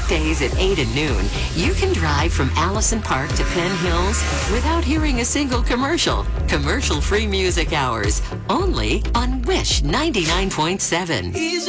weekdays at 8 and noon, you can drive from Allison Park to Penn Hills without hearing a single commercial. Commercial-free music hours, only on Wish 99.7.